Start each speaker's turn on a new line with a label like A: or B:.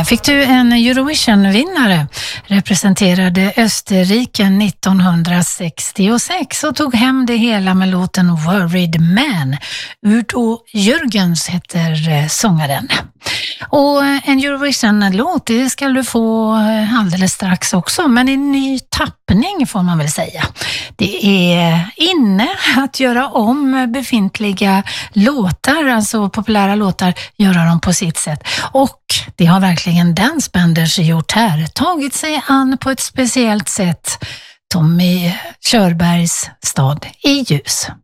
A: Här fick du en Eurovision-vinnare, representerade Österrike 1966 och tog hem det hela med låten Worried Man. Udo Jürgens heter sångaren. Och en Eurovision-låt, det ska du få alldeles strax också, men i ny tappning får man väl säga. Det är inne att göra om befintliga låtar, alltså populära låtar, göra dem på sitt sätt. Och det har verkligen Dance Benders gjort här, tagit sig an på ett speciellt sätt. Tommy Körbergs Stad i ljus.